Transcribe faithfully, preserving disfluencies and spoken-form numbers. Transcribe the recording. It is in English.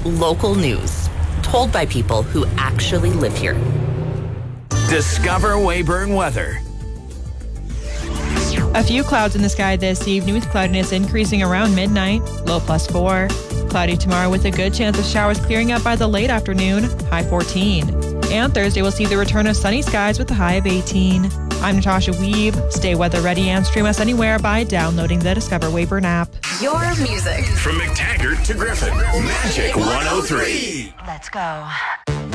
Local news, told by people who actually live here. Discover Weyburn weather. A few clouds in the sky this evening with cloudiness increasing around midnight, low plus four. Cloudy tomorrow with a good chance of showers clearing up by the late afternoon, high fourteen. And Thursday we'll see the return of sunny skies with a high of eighteen. I'm Natasha Weeb. Stay weather ready and stream us anywhere by downloading the Discover Weyburn app. Your music. From McTaggart to Griffin, Magic one oh three. Let's go.